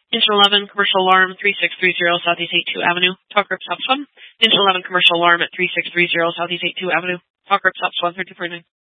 Engine 11, commercial alarm, 3630 Southeast 82 Avenue. Talk group stops 1. Engine 11, commercial alarm at 3630 Southeast 82 Avenue. Talk group stops 1, 3249.